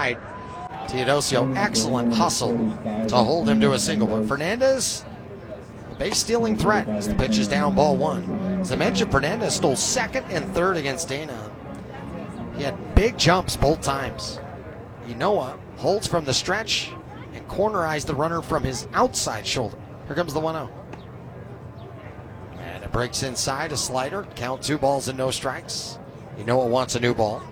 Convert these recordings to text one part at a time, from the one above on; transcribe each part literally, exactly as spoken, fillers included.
side. Teodosio, excellent hustle to hold him to a single. But Fernandez, base stealing threat as the pitch is down, ball one. As I mentioned, Fernandez stole second and third against Dana. He had big jumps both times. Inoa holds from the stretch and cornerized the runner from his outside shoulder. Here comes the one oh. And it breaks inside, a slider. Count two balls and no strikes. Inoa wants a new ball.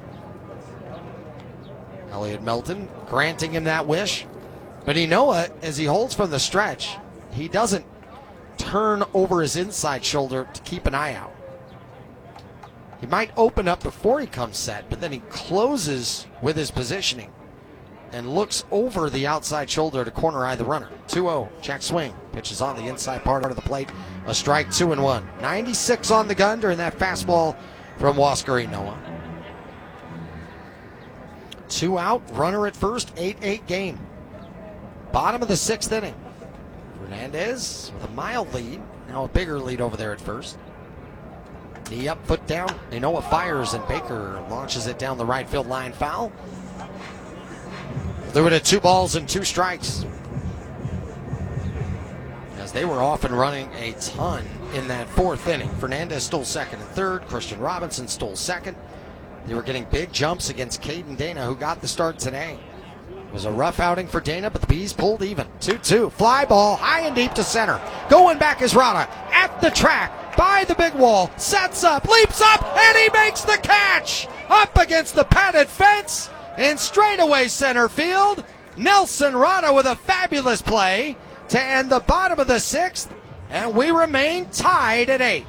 Elliot Melton granting him that wish. But Inoa, as he holds from the stretch, he doesn't turn over his inside shoulder to keep an eye out. He might open up before he comes set, but then he closes with his positioning and looks over the outside shoulder to corner eye the runner. two oh, check swing. Pitches on the inside part of the plate. A strike, two and one. ninety-six on the gun during that fastball from Huascar Ynoa. Two out, runner at first, eight eight game. Bottom of the sixth inning. Fernandez with a mild lead, now a bigger lead over there at first. Knee up, foot down. Ynoa fires and Baker launches it down the right field line, foul. Threw it at two balls and two strikes. As they were off and running a ton in that fourth inning. Fernandez stole second and third. Christian Robinson stole second. They were getting big jumps against Caden Dana, who got the start today. It was a rough outing for Dana, but the Bees pulled even. two two. Fly ball high and deep to center. Going back is Rada at the track, by the big wall, sets up, leaps up, and he makes the catch! Up against the padded fence in straightaway center field. Nelson Rada with a fabulous play to end the bottom of the sixth, and we remain tied at eight.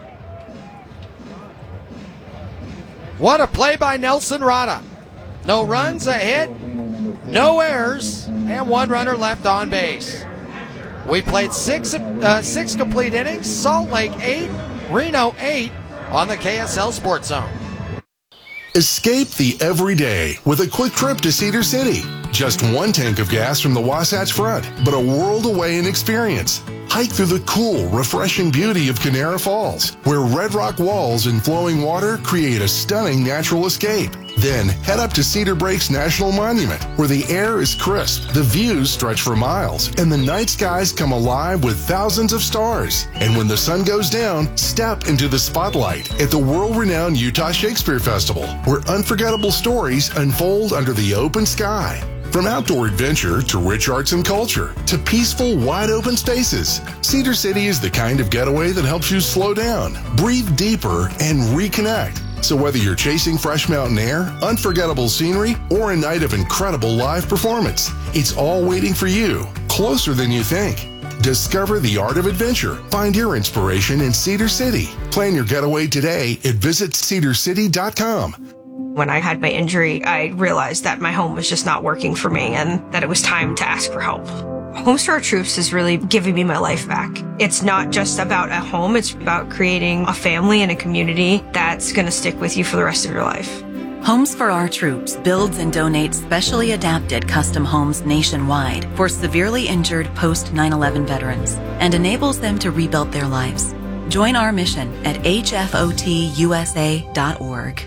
What a play by Nelson Rada. No runs, a hit, no errors, and one runner left on base. We played six, uh, six complete innings, Salt Lake eight, Reno eight on the K S L Sports Zone. Escape the everyday with a quick trip to Cedar City. Just one tank of gas from the Wasatch Front, but a world away in experience. Hike through the cool, refreshing beauty of Canara Falls, where red rock walls and flowing water create a stunning natural escape. Then head up to Cedar Breaks National Monument, where the air is crisp, the views stretch for miles, and the night skies come alive with thousands of stars. And when the sun goes down, step into the spotlight at the world-renowned Utah Shakespeare Festival, where unforgettable stories unfold under the open sky. From outdoor adventure to rich arts and culture to peaceful, wide-open spaces, Cedar City is the kind of getaway that helps you slow down, breathe deeper, and reconnect. So whether you're chasing fresh mountain air, unforgettable scenery, or a night of incredible live performance, it's all waiting for you, closer than you think. Discover the art of adventure. Find your inspiration in Cedar City. Plan your getaway today at visit cedar city dot com. When I had my injury, I realized that my home was just not working for me and that it was time to ask for help. Homes for Our Troops is really giving me my life back. It's not just about a home, it's about creating a family and a community that's going to stick with you for the rest of your life. Homes for Our Troops builds and donates specially adapted custom homes nationwide for severely injured post nine eleven veterans and enables them to rebuild their lives. Join our mission at h f o t u s a dot org.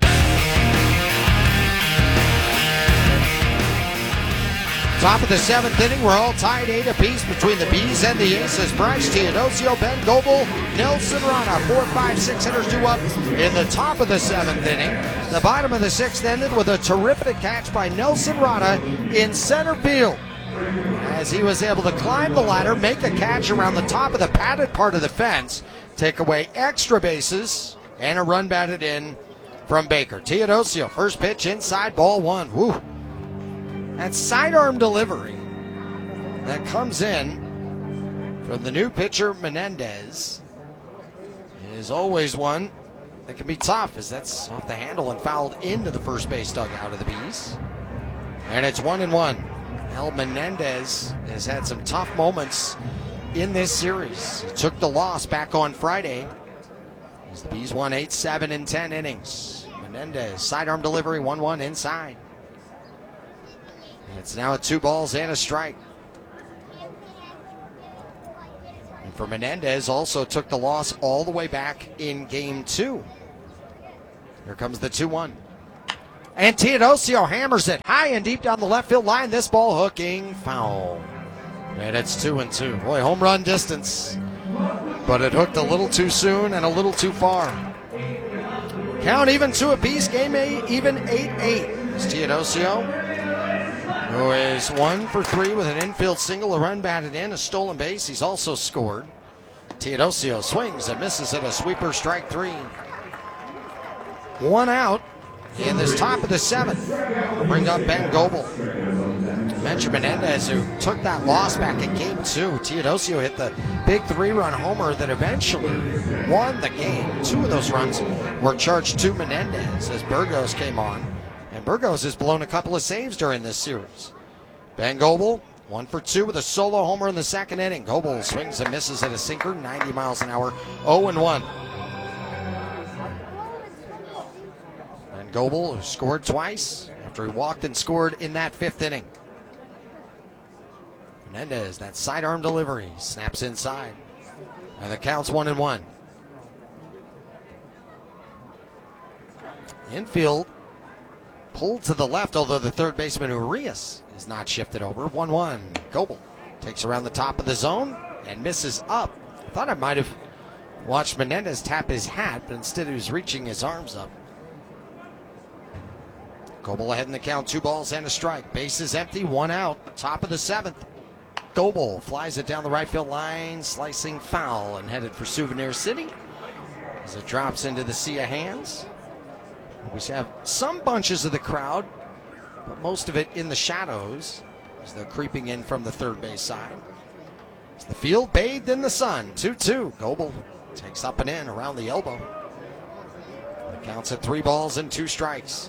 Top of the seventh inning, we're all tied eight apiece between the Bees and the Aces. Bryce Teodosio, Ben Goebel, Nelson Rada, four, five, six hitters due up in the top of the seventh inning. The bottom of the sixth ended with a terrific catch by Nelson Rada in center field, as he was able to climb the ladder, make a catch around the top of the padded part of the fence, take away extra bases, and a run batted in from Baker. Teodosio, first pitch inside, ball one. Woo! That sidearm delivery that comes in from the new pitcher Menendez is always one that can be tough, as that's off the handle and fouled into the first base dugout of the Bees. And it's one and one. El Menendez has had some tough moments in this series. He took the loss back on Friday as the Bees won eight, seven, and ten innings. Menendez, sidearm delivery, one one inside. It's now at two balls and a strike. And for Menendez, also took the loss all the way back in game two. Here comes the two one. And Teodosio hammers it high and deep down the left field line. This ball hooking foul. And it's two and two. Boy, home run distance. But it hooked a little too soon and a little too far. Count even two apiece. Game eight, even eight eight. It's Teodosio, who is one for three with an infield single, a run batted in, a stolen base. He's also scored. Teodosio swings and misses at a sweeper, strike three. One out in this top of the seventh. We'll bring up Ben Goebel. Mention Menendez, who took that loss back in game two. Teodosio hit the big three-run homer that eventually won the game. Two of those runs were charged to Menendez as Burgos came on. And Burgos has blown a couple of saves during this series. Ben Goebel, one for two with a solo homer in the second inning. Goebel swings and misses at a sinker, ninety miles an hour, oh and one. Ben Goebel, who scored twice after he walked and scored in that fifth inning. Menendez, that sidearm delivery, snaps inside. And the count's one and one. Infield pulled to the left, although the third baseman Urias is not shifted over. one one. Goebel takes around the top of the zone and misses up. I thought I might have watched Menendez tap his hat, but instead he was reaching his arms up. Goebel ahead in the count, two balls and a strike. Bases empty, one out, top of the seventh. Goebel flies it down the right field line, slicing foul and headed for Souvenir City as it drops into the sea of hands. We have some bunches of the crowd, but most of it in the shadows as they're creeping in from the third base side. As the field bathed in the sun, two two. Goebel takes up and in around the elbow. The count's at three balls and two strikes.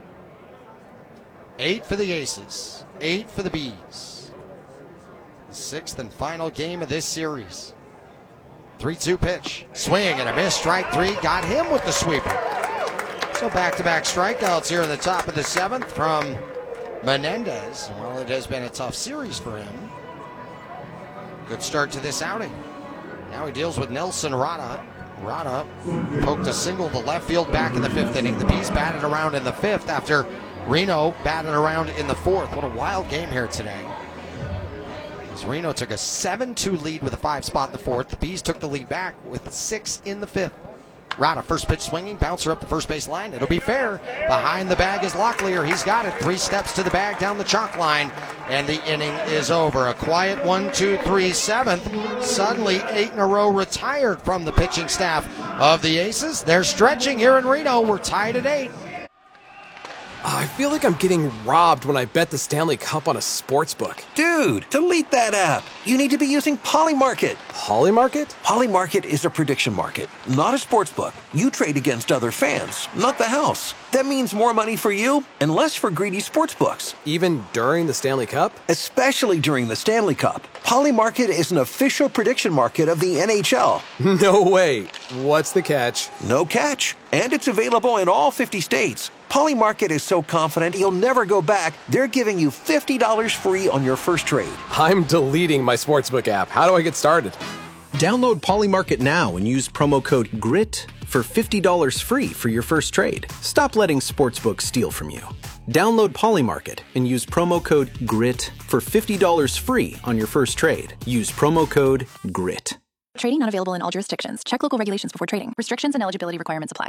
Eight for the Aces, eight for the Bees. The sixth and final game of this series. three two pitch. Swing and a miss. Strike three. Got him with the sweeper. So back-to-back strikeouts here in the top of the seventh from Menendez. Well, it has been a tough series for him. Good start to this outing. Now he deals with Nelson Rada. Rada poked a single to left field back in the fifth inning. The Bees batted around in the fifth after Reno batted around in the fourth. What a wild game here today. As Reno took a seven two lead with a five spot in the fourth. The Bees took the lead back with six in the fifth. Rada, first pitch swinging, bouncer up the first base line. It'll be fair. Behind the bag is Locklear. He's got it. Three steps to the bag down the chalk line, and the inning is over. A quiet one, two, three, seventh. Suddenly, eight in a row retired from the pitching staff of the Aces. They're stretching here in Reno. We're tied at eight. I feel like I'm getting robbed when I bet the Stanley Cup on a sports book. Dude, delete that app. You need to be using Polymarket. Polymarket? Polymarket is a prediction market, not a sports book. You trade against other fans, not the house. That means more money for you and less for greedy sports books. Even during the Stanley Cup? Especially during the Stanley Cup. Polymarket is an official prediction market of the N H L. No way. What's the catch? No catch. And it's available in all fifty states. Polymarket is so confident you'll never go back, they're giving you fifty dollars free on your first trade. I'm deleting my sportsbook app. How do I get started? Download Polymarket now and use promo code GRIT for fifty dollars free for your first trade. Stop letting sportsbooks steal from you. Download Polymarket and use promo code GRIT for fifty dollars free on your first trade. Use promo code GRIT. Trading not available in all jurisdictions. Check local regulations before trading. Restrictions and eligibility requirements apply.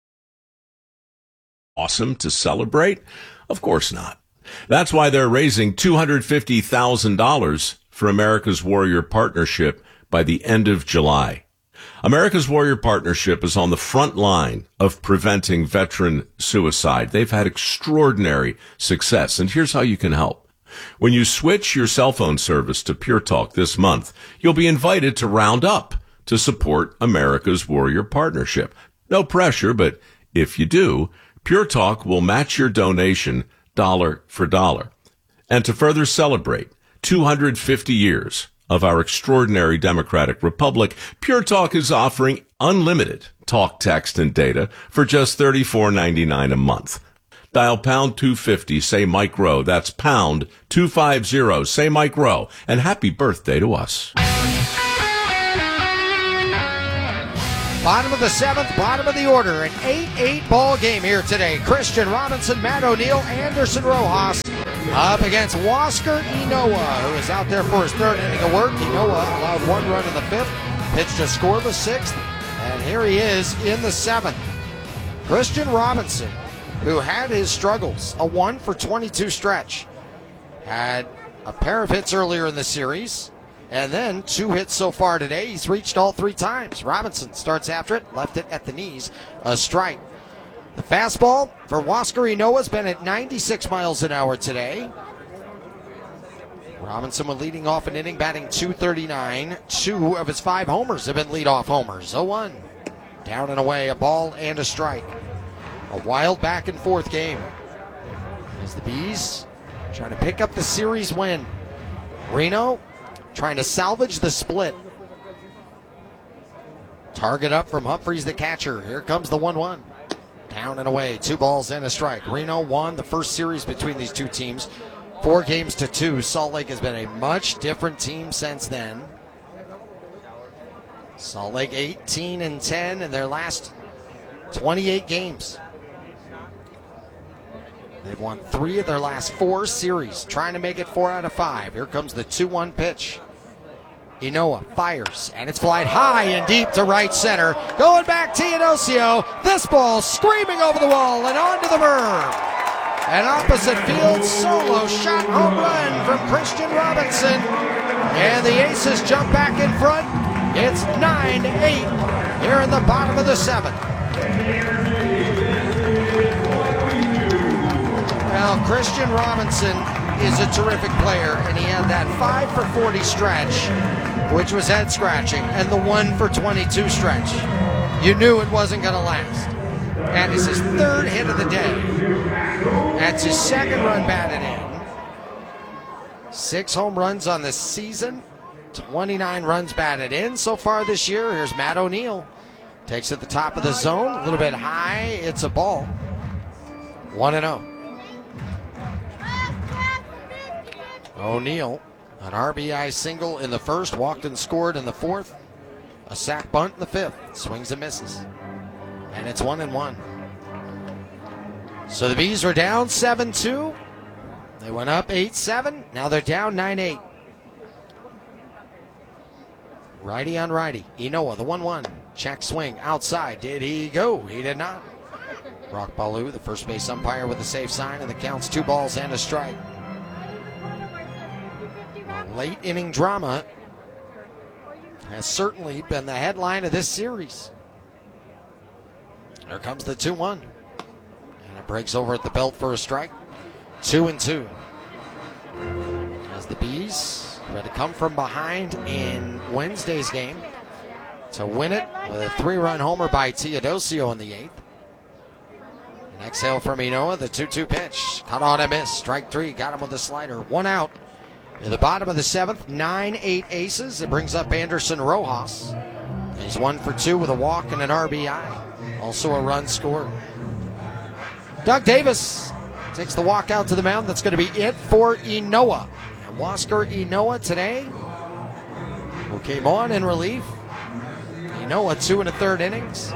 Awesome to celebrate? Of course not. That's why they're raising two hundred fifty thousand dollars for America's Warrior Partnership by the end of July. America's Warrior Partnership is on the front line of preventing veteran suicide. They've had extraordinary success, and here's how you can help. When you switch your cell phone service to Pure Talk this month, you'll be invited to round up to support America's Warrior Partnership. No pressure, but if you do, Pure Talk will match your donation dollar for dollar. And to further celebrate two hundred fifty years of our extraordinary democratic republic, Pure Talk is offering unlimited talk, text, and data for just thirty-four ninety-nine a month. Dial pound two fifty, say Mike Rowe. That's pound two fifty, say Mike Rowe. And happy birthday to us. Bottom of the seventh, bottom of the order. An eight eight ball game here today. Christian Robinson, Matt O'Neill, Anderson Rojas up against Huascar Ynoa, who is out there for his third inning of work. Ynoa allowed one run in the fifth, pitched a scoreless sixth, and here he is in the seventh. Christian Robinson, who had his struggles, a one for twenty-two stretch, had a pair of hits earlier in the series, and then two hits so far today. He's reached all three times. Robinson starts after it, left it at the knees, a strike. The fastball for Huascar Ynoa has been at ninety-six miles an hour today. Robinson was leading off an inning, batting two thirty-nine. Two of his five homers have been leadoff homers. oh one. Down and away, a ball and a strike. A wild back and forth game as the Bees trying to pick up the series win. Reno trying to salvage the split. Target up from Humphreys, the catcher. Here comes the one one. Down and away, two balls and a strike. Reno won the first series between these two teams, four games to two. Salt Lake has been a much different team since then. Salt Lake eighteen and ten in their last twenty-eight games. They've won three of their last four series, trying to make it four out of five. Here comes the two one pitch. Ynoa fires, and it's flied high and deep to right center. Going back, Teodosio. This ball screaming over the wall and onto the berm. An opposite field solo shot home run from Christian Robinson. And the Aces jump back in front. It's nine to eight here in the bottom of the seventh. Well, Christian Robinson is a terrific player, and he had that five for forty stretch, which was head scratching, and the one for twenty-two stretch. You knew it wasn't going to last. And it's his third hit of the day. That's his second run batted in. Six home runs on the season, twenty-nine runs batted in so far this year. Here's Matt O'Neill. Takes it the top of the zone, a little bit high. It's a ball. one and oh. O'Neill, an R B I single in the first, walked and scored in the fourth, a sac bunt in the fifth, swings and misses, and it's one and one. So the Bees were down seven two, they went up eight seven, now they're down nine eight. Righty on righty, Ynoa, the one one, check swing, outside, did he go? He did not. Brock Ballou, the first base umpire, with a safe sign, and the count's two balls and a strike. Late inning drama has certainly been the headline of this series. Here comes the two one. And it breaks over at the belt for a strike. Two and two. As the Bees try to come from behind in Wednesday's game to win it with a three-run homer by Teodosio in the eighth. An exhale from Ynoa, the two two pitch. Cut on a miss. Strike three. Got him with the slider. One out. In the bottom of the seventh, nine eight Aces. It brings up Anderson Rojas. He's one for two with a walk and an R B I. Also a run scored. Doug Davis takes the walk out to the mound. That's going to be it for Ynoa. And Huascar Ynoa today, who came on in relief. Ynoa two and a third innings.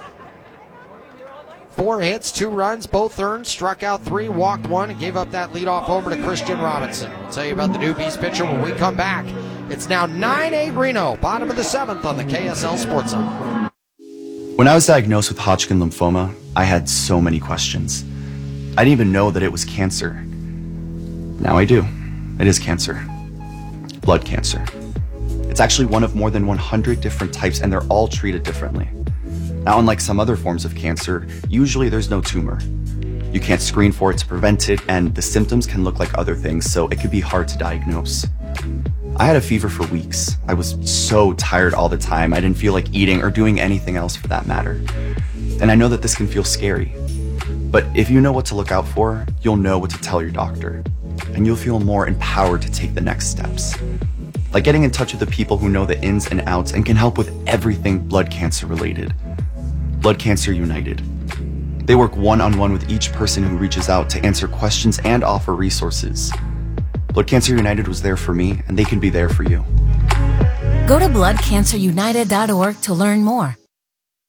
Four hits, two runs, both earned, struck out three, walked one, and gave up that leadoff homer to Christian Robinson. We'll tell you about the new Bees pitcher when we come back. It's now nine eight Reno, bottom of the seventh on the K S L Sports Zone. When I was diagnosed with Hodgkin lymphoma, I had so many questions. I didn't even know that it was cancer. Now I do. It is cancer. Blood cancer. It's actually one of more than one hundred different types, and they're all treated differently. Now, unlike some other forms of cancer, usually there's no tumor. You can't screen for it to prevent it, and the symptoms can look like other things, so it could be hard to diagnose. I had a fever for weeks. I was so tired all the time. I didn't feel like eating or doing anything else for that matter. And I know that this can feel scary. But if you know what to look out for, you'll know what to tell your doctor. And you'll feel more empowered to take the next steps. Like getting in touch with the people who know the ins and outs and can help with everything blood cancer related. Blood Cancer United. They work one-on-one with each person who reaches out to answer questions and offer resources. Blood Cancer United was there for me, and they can be there for you. Go to blood cancer united dot org to learn more.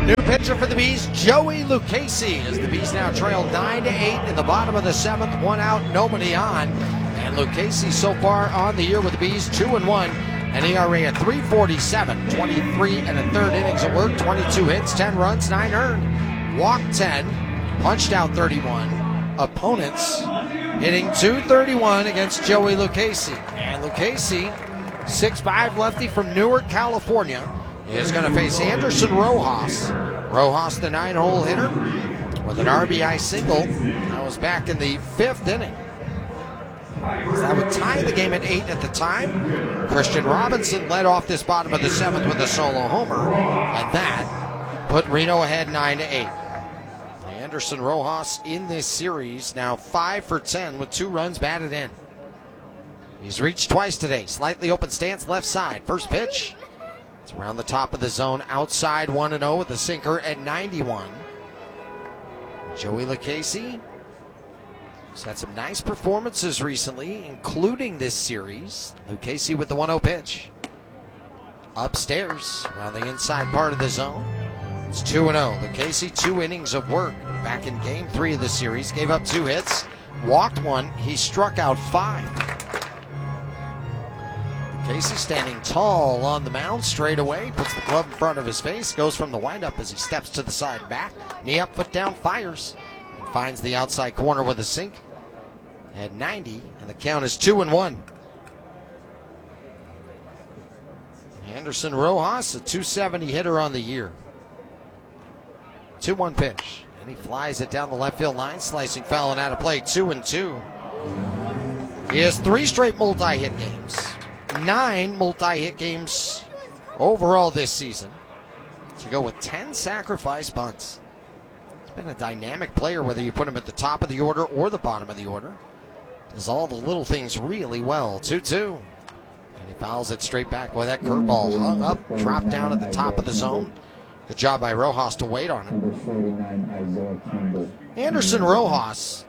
New pitcher for the Bees, Joey Lucchesi, as the Bees now trail nine to eight in the bottom of the seventh. One out, nobody on. And Lucchesi so far on the year with the Bees, two and one. An E R A at three forty-seven, twenty-three and a third innings of work, twenty-two hits, ten runs, nine earned. Walked ten, punched out thirty-one. Opponents hitting two thirty-one against Joey Lucchesi. And Lucchesi, six five lefty from Newark, California, is going to face Anderson Rojas. Rojas, the nine-hole hitter, with an R B I single. That was back in the fifth inning. That would tie the game at eight at the time. Christian Robinson led off this bottom of the seventh with a solo homer, and that put Reno ahead nine to eight. Anderson Rojas in this series now five for ten with two runs batted in. He's reached twice today. Slightly open stance left side. First pitch. It's around the top of the zone. Outside one and oh with a sinker at ninety-one. Joey Lucchesi has had some nice performances recently, including this series. Lucchesi with the one oh pitch. Upstairs around the inside part of the zone. It's two and oh. Lucchesi, two innings of work back in game three of the series. Gave up two hits, walked one. He struck out five. Lucchesi standing tall on the mound straight away. Puts the glove in front of his face. Goes from the windup as he steps to the side back. Knee up, foot down, fires. And finds the outside corner with a sink. At ninety, and the count is two and one. Anderson Rojas, a two seventy hitter on the year. two one pitch, and he flies it down the left field line, slicing foul and out of play, two and two. He has three straight multi-hit games, nine multi-hit games overall this season, to go with ten sacrifice bunts. He's been a dynamic player, whether you put him at the top of the order or the bottom of the order. Does all the little things really well, two two. And he fouls it straight back with that curveball hung up, dropped down at the top of the zone. Good job by Rojas to wait on it. Anderson Rojas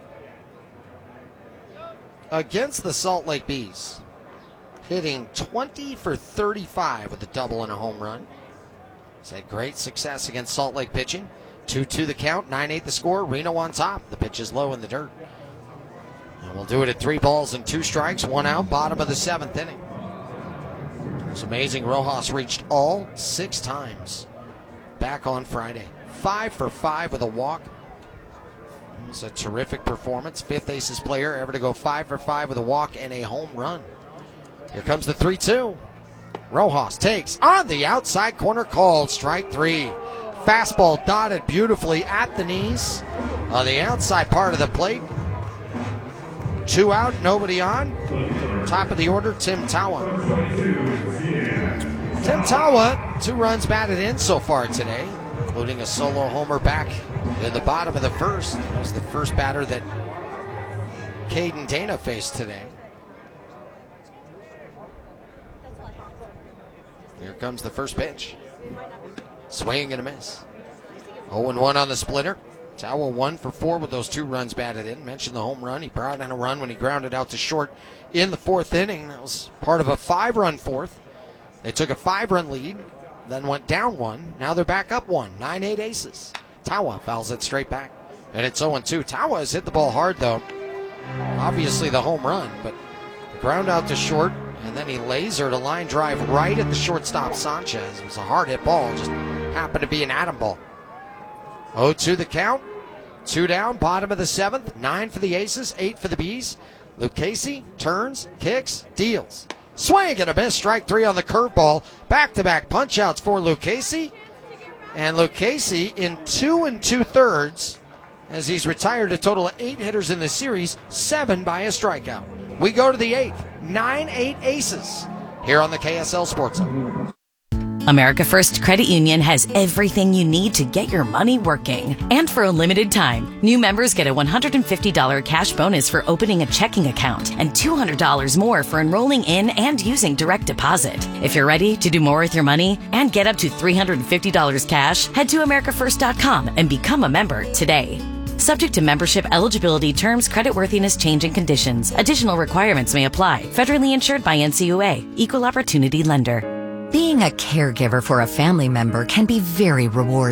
against the Salt Lake Bees, hitting twenty for thirty-five with a double and a home run. He's had great success against Salt Lake pitching. two two the count, nine eight the score. Reno on top. The pitch is low in the dirt. And we'll do it at three balls and two strikes, one out, bottom of the seventh inning. It's amazing. Rojas reached all six times back on Friday. Five for five with a walk. It was a terrific performance. Fifth Aces player ever to go five for five with a walk and a home run. Here comes the three two. Rojas takes on the outside corner, called strike three. Fastball dotted beautifully at the knees on the outside part of the plate. Two out, nobody on. Top of the order, Tim Tawa. Tim Tawa, two runs batted in so far today, including a solo homer back in the bottom of the first. That was the first batter that Caden Dana faced today. Here comes the first pitch. Swing and a miss. oh and one on the splitter. Tawa one for four with those two runs batted in. Mentioned the home run. He brought in a run when he grounded out to short in the fourth inning. That was part of a five-run fourth. They took a five-run lead, then went down one. Now they're back up one. nine eight Aces. Tawa fouls it straight back. And it's oh and two. Tawa has hit the ball hard, though. Obviously the home run, but the ground out to short, and then he lasered a line drive right at the shortstop Sanchez. It was a hard-hit ball. Just happened to be an atom ball. oh two the count. Two down, bottom of the seventh. Nine for the Aces, eight for the Bees. Lucchesi turns, kicks, deals. Swing and a miss, strike three on the curveball. Back-to-back punch-outs for Lucchesi. And Lucchesi in two and two-thirds, as he's retired a total of eight hitters in the series, seven by a strikeout. We go to the eighth, nine eight Aces, here on the K S L Sports Zone. America First Credit Union has everything you need to get your money working. And for a limited time, new members get a one hundred fifty dollars cash bonus for opening a checking account and two hundred dollars more for enrolling in and using direct deposit. If you're ready to do more with your money and get up to three hundred fifty dollars cash, head to america first dot com and become a member today. Subject to membership eligibility, terms, creditworthiness, change, and conditions. Additional requirements may apply. Federally insured by N C U A. Equal Opportunity Lender. Being a caregiver for a family member can be very rewarding.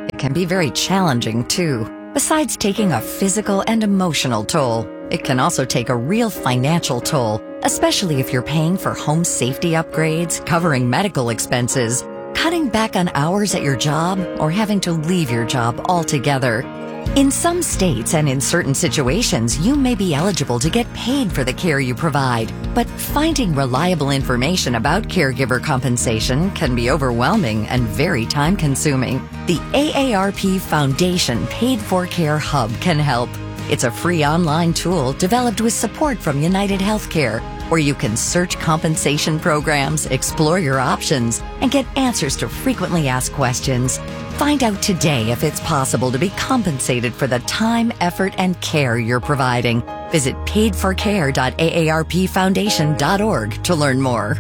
It can be very challenging, too. Besides taking a physical and emotional toll, it can also take a real financial toll, especially if you're paying for home safety upgrades, covering medical expenses, cutting back on hours at your job, or having to leave your job altogether. In some states and in certain situations, you may be eligible to get paid for the care you provide, but finding reliable information about caregiver compensation can be overwhelming and very time-consuming. The A A R P Foundation Paid for Care Hub can help. It's a free online tool developed with support from United Healthcare, where you can search compensation programs, explore your options, and get answers to frequently asked questions. Find out today if it's possible to be compensated for the time, effort, and care you're providing. Visit paid for care dot A A R P foundation dot org to learn more.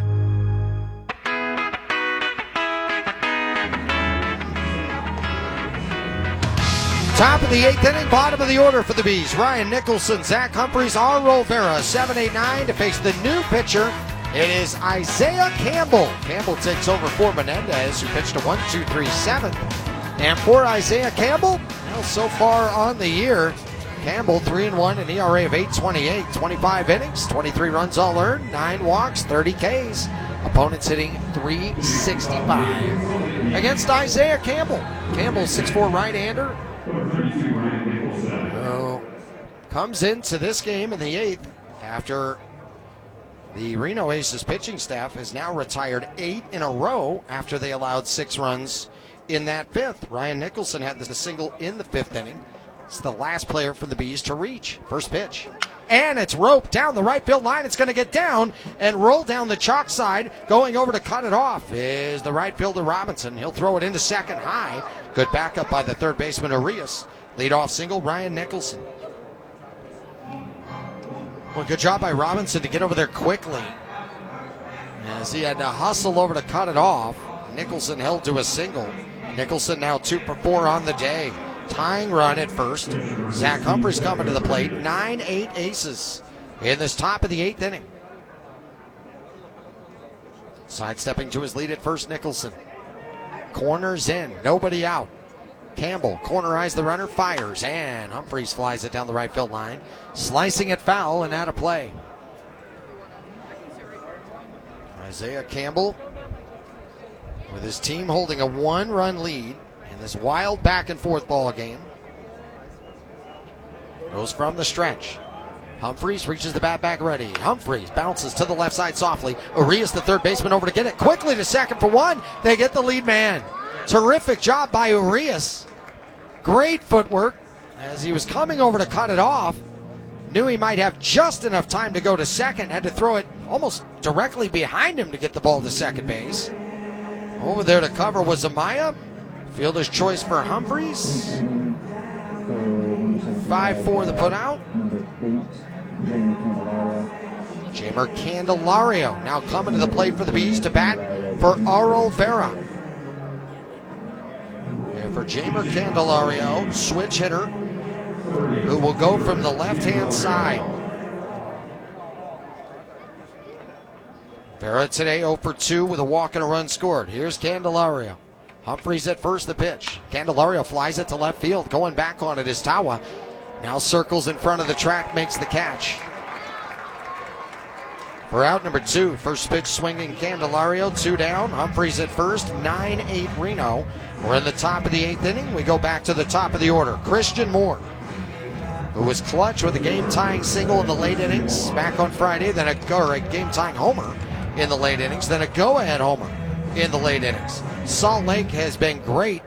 Top of the eighth inning, bottom of the order for the Bees. Ryan Nicholson, Zach Humphreys, Arlo Vera, seven eight nine to face the new pitcher. It is Isaiah Campbell. Campbell takes over for Menendez, who pitched a one two three seven. And for Isaiah Campbell, well, so far on the year, Campbell three and one, an E R A of eight twenty-eight, twenty-five innings, twenty-three runs all earned, nine walks, thirty Ks. Opponents hitting three sixty-five against Isaiah Campbell. Campbell, six four right-hander. Oh, comes into this game in the eighth after the Reno Aces pitching staff has now retired eight in a row after they allowed six runs in that fifth. Ryan Nicholson had the single in the fifth inning. It's the last player for the Bees to reach. First pitch. And it's roped down the right field line. It's going to get down and roll down the chalk side. Going over to cut it off is the right fielder Robinson. He'll throw it into second high. Good backup by the third baseman Arias. Leadoff single, Ryan Nicholson. Well, good job by Robinson to get over there quickly, as he had to hustle over to cut it off. Nicholson held to a single. Nicholson now two for four on the day. Tying run at first. Zach Humphreys coming to the plate. nine eight aces in this top of the eighth inning. Sidestepping to his lead at first, Nicholson. Corners in, nobody out. Campbell cornerized the runner, fires, and Humphreys flies it down the right field line. Slicing it foul and out of play. Isaiah Campbell with his team holding a one-run lead in this wild back-and-forth ball game. Goes from the stretch. Humphreys reaches the bat back ready. Humphreys bounces to the left side softly. Arias, the third baseman, over to get it quickly to second for one. They get the lead man. Terrific job by Arias. Great footwork as he was coming over to cut it off. Knew he might have just enough time to go to second. Had to throw it almost directly behind him to get the ball to second base. Over there to cover was Amaya. Fielder's choice for Humphreys. five four the put out. Jamer Candelario now coming to the plate for the Bees to bat for Arlo Vera. And for Jamer Candelario, switch hitter, who will go from the left-hand side. Vera today zero for two with a walk and a run scored. Here's Candelario. Humphreys at first, the pitch. Candelario flies it to left field. Going back on it is Tawa. Now circles in front of the track, makes the catch. For out number two, first pitch swinging Candelario, two down. Humphreys at first, nine eight Reno. We're in the top of the eighth inning. We go back to the top of the order. Christian Moore, who was clutch with a game-tying single in the late innings back on Friday, then a, or a game-tying homer in the late innings, then a go-ahead homer in the late innings. Salt Lake has been great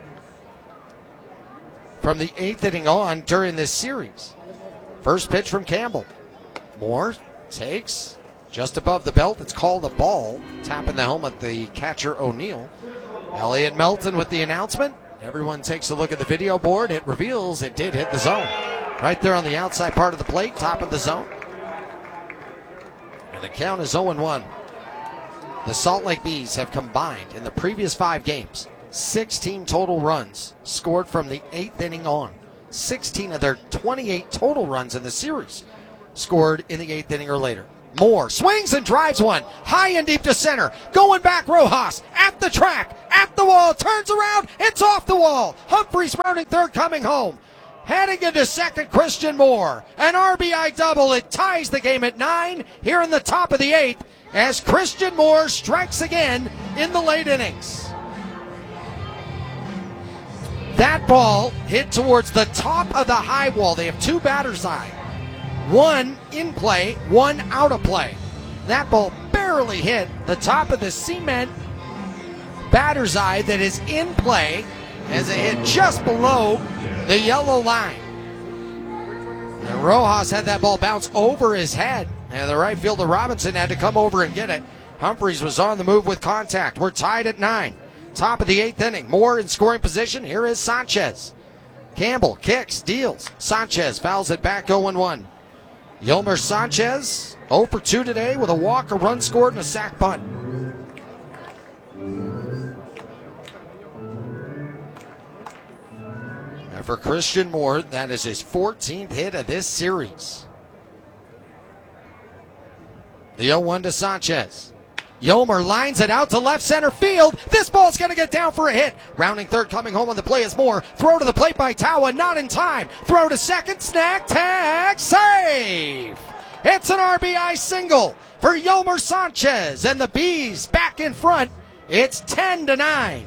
from the eighth inning on during this series. First pitch from Campbell. Moore takes just above the belt. It's called a ball. Tapping the helmet, the catcher O'Neill. Elliot Melton with the announcement. Everyone takes a look at the video board. It reveals it did hit the zone. Right there on the outside part of the plate, top of the zone. And the count is oh and one. The Salt Lake Bees have combined in the previous five games sixteen total runs scored from the eighth inning on. sixteen of their twenty-eight total runs in the series scored in the eighth inning or later. Moore swings and drives one high and deep to center. Going back, Rojas at the track, at the wall, turns around, it's off the wall. Humphreys rounding third, coming home. Heading into second, Christian Moore. An R B I double. It ties the game at nine here in the top of the eighth as Christian Moore strikes again in the late innings. That ball hit towards the top of the high wall. They have two batters eye. One in play, one out of play. That ball barely hit the top of the cement batter's eye that is in play as it hit just below the yellow line. And Rojas had that ball bounce over his head, and the right fielder Robinson had to come over and get it. Humphreys was on the move with contact. We're tied at nine. Top of the eighth inning. Moore in scoring position. Here is Sanchez. Campbell kicks, deals. Sanchez fouls it back oh and one. Yolmer Sanchez oh for two today with a walk, a run scored, and a sac bunt. And for Christian Moore, that is his fourteenth hit of this series. The oh one to Sanchez. Yolmer lines it out to left center field. This ball's going to get down for a hit. Rounding third, coming home on the play is Moore. Throw to the plate by Tawa, not in time. Throw to second, snag, tag, save. It's an R B I single for Yolmer Sanchez, and the Bees back in front. It's ten to nine.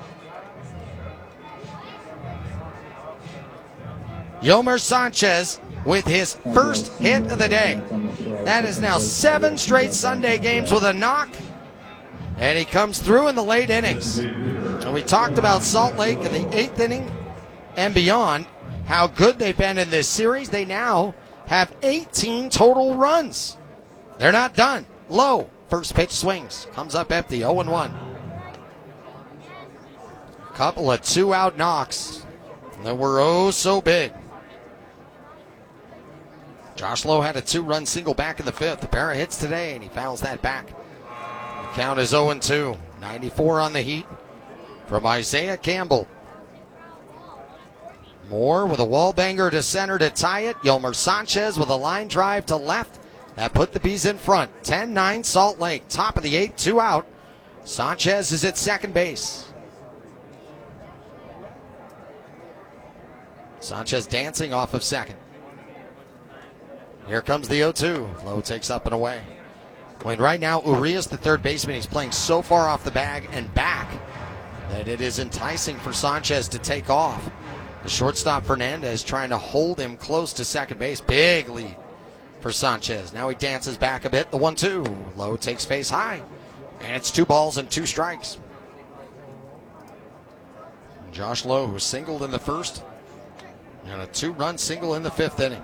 Yolmer Sanchez with his first hit of the day. That is now seven straight Sunday games with a knock, and he comes through in the late innings. And we talked about Salt Lake in the eighth inning and beyond, how good they've been in this series. They now have eighteen total runs. They're not done. Low, first pitch swings, comes up empty, oh and one. Couple of two-out knocks that were oh so big. Josh Lowe had a two-run single back in the fifth. A pair of hits today, and he fouls that back. The count is oh and two. ninety-four on the heat from Isaiah Campbell. Moore with a wall banger to center to tie it. Yolmer Sanchez with a line drive to left. That put the Bees in front. ten nine Salt Lake. Top of the eighth, two out. Sanchez is at second base. Sanchez dancing off of second. Here comes the oh two. Lowe takes up and away. When right now, Urias, the third baseman, he's playing so far off the bag and back that it is enticing for Sanchez to take off. The shortstop, Fernandez, trying to hold him close to second base. Big lead for Sanchez. Now he dances back a bit. The one two. Lowe takes face high. And it's two balls and two strikes. Josh Lowe, who singled in the first, and a two-run single in the fifth inning.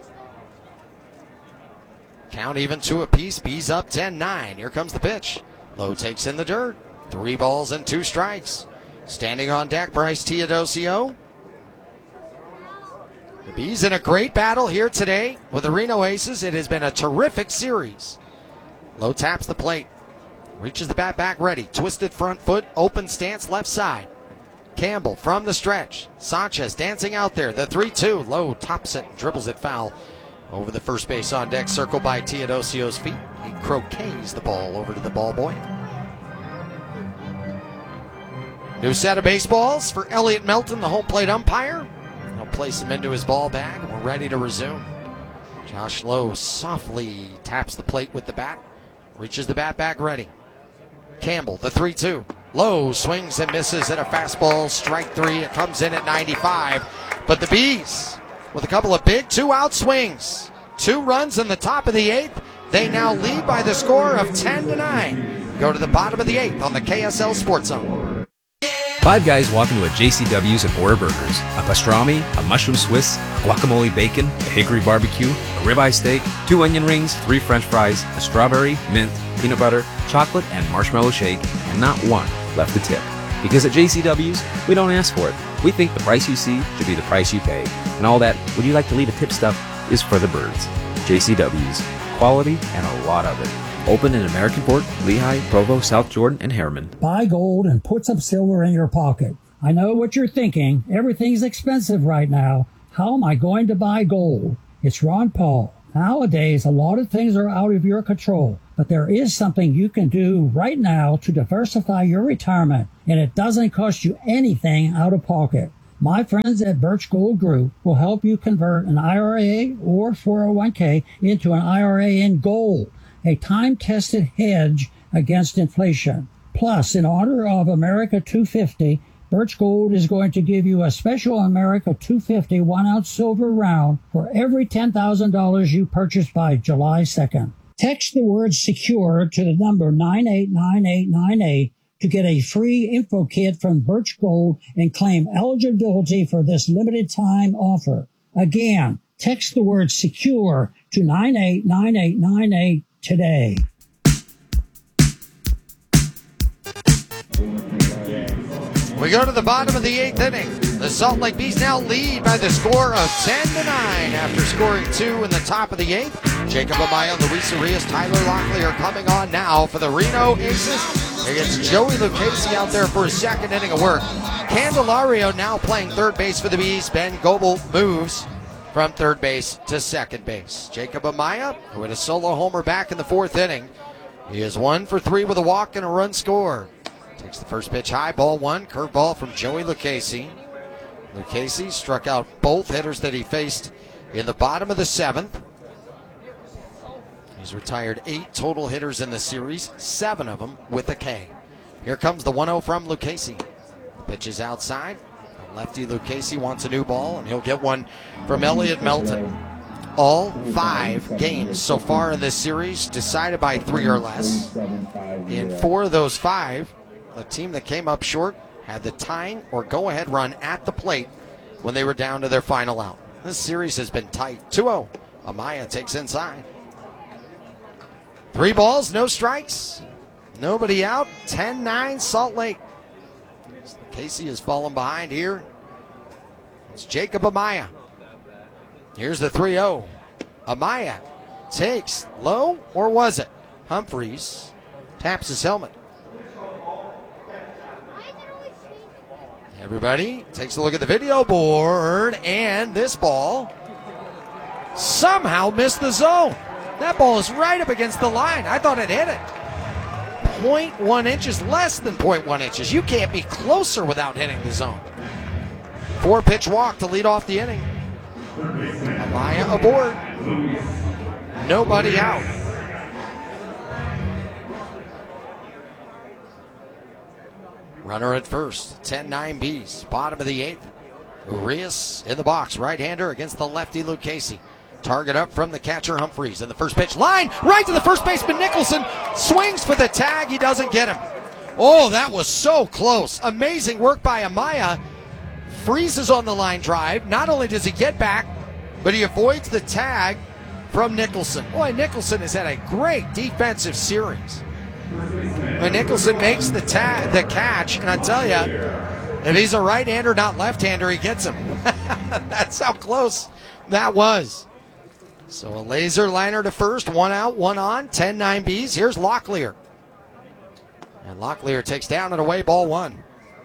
Count even two apiece. Bees up ten nine. Here comes the pitch. Lowe takes in the dirt. Three balls and two strikes. Standing on deck, Bryce Teodosio. The Bees in a great battle here today with the Reno Aces. It has been a terrific series. Lowe taps the plate. Reaches the bat back ready. Twisted front foot. Open stance left side. Campbell from the stretch. Sanchez dancing out there. The three two. Lowe tops it and dribbles it foul. Over the first base on deck, circled by Teodosio's feet. He croquets the ball over to the ball boy. New set of baseballs for Elliot Melton, the home plate umpire. He'll place him into his ball bag, and we're ready to resume. Josh Lowe softly taps the plate with the bat. Reaches the bat back ready. Campbell, the three two. Lowe swings and misses at a fastball, strike three. It comes in at ninety-five. But the Bees, with a couple of big two-out swings, two runs in the top of the eighth, they now lead by the score of ten to nine. Go to the bottom of the eighth on the K S L Sports Zone. Five guys walk into a J C W's and order burgers. A pastrami, a mushroom Swiss, guacamole bacon, a hickory barbecue, a ribeye steak, two onion rings, three french fries, a strawberry, mint, peanut butter, chocolate, and marshmallow shake, and not one left to tip. Because at J C W's, we don't ask for it. We think the price you see should be the price you pay. And all that, would you like to leave a tip stuff, is for the birds. J C W's. Quality and a lot of it. Open in American Fork, Lehigh, Provo, South Jordan, and Harriman. Buy gold and put some silver in your pocket. I know what you're thinking. Everything's expensive right now. How am I going to buy gold? It's Ron Paul. Nowadays, a lot of things are out of your control. But there is something you can do right now to diversify your retirement, and it doesn't cost you anything out of pocket. My friends at Birch Gold Group will help you convert an I R A or four oh one k into an I R A in gold, a time-tested hedge against inflation. Plus, in honor of America two fifty, Birch Gold is going to give you a special America two fifty one-ounce silver round for every ten thousand dollars you purchase by July second. Text the word SECURE to the number nine eight nine eight nine eight to get a free info kit from Birch Gold and claim eligibility for this limited time offer. Again, text the word SECURE to nine eight nine eight nine eight today. We go to the bottom of the eighth inning. The Salt Lake Bees now lead by the score of ten to nine after scoring two in the top of the eighth. Jacob Amaya, Luis Arias, Tyler Lockley are coming on now for the Reno Aces. Against Joey Lucchesi out there for his second inning of work. Candelario now playing third base for the Bees. Ben Goebel moves from third base to second base. Jacob Amaya, who had a solo homer back in the fourth inning. He is one for three with a walk and a run scored. Takes the first pitch high, ball one, curveball from Joey Lucchesi. Lucchesi struck out both hitters that he faced in the bottom of the seventh. He's retired eight total hitters in the series, seven of them with a K. Here comes the one oh from Lucchesi. Pitch is outside. Lefty Lucchesi wants a new ball, and he'll get one from Elliot Melton. All five games so far in this series decided by three or less. In four of those five, the team that came up short had the tying or go-ahead run at the plate when they were down to their final out. This series has been tight. two oh. Amaya takes inside. Three balls, no strikes. Nobody out. ten nine Salt Lake. Casey has fallen behind here. It's Jacob Amaya. Here's the three oh. Amaya takes low, or was it? Humphreys taps his helmet. Everybody takes a look at the video board, and this ball somehow missed the zone. That ball is right up against the line. I thought it hit it. zero point one inches, less than zero point one inches. You can't be closer without hitting the zone. Four pitch walk to lead off the inning. Amaya aboard. Nobody out. Runner at first. ten nine Bees. Bottom of the eighth. Urias in the box. Right-hander against the lefty Lucchesi. Target up from the catcher Humphreys. And the first pitch. Line right to the first baseman Nicholson. Swings for the tag. He doesn't get him. Oh, that was so close. Amazing work by Amaya. Freezes on the line drive. Not only does he get back, but he avoids the tag from Nicholson. Boy, Nicholson has had a great defensive series. And Nicholson makes the ta- the catch, and I tell you, if he's a right-hander, not left-hander, he gets him. That's how close that was. So a laser liner to first, one out, one on, ten nine Bees. Here's Locklear. And Locklear takes down and away, ball one.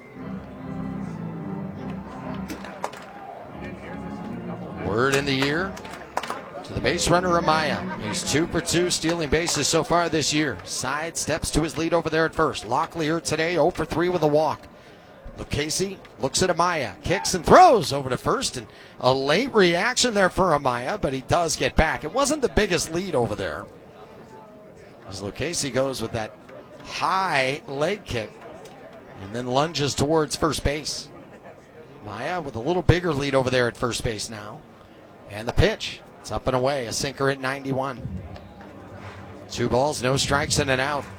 Word in the ear to the base runner Amaya. He's two for two stealing bases so far this year. Side steps to his lead over there at first. Locklear today oh for three with a walk. Lucchesi looks at Amaya, kicks and throws over to first, and a late reaction there for Amaya, but he does get back. It wasn't the biggest lead over there, as Lucchesi goes with that high leg kick and then lunges towards first base. Amaya with a little bigger lead over there at first base now. And the pitch, it's up and away, a sinker at ninety-one. Two balls, no strikes, and an out.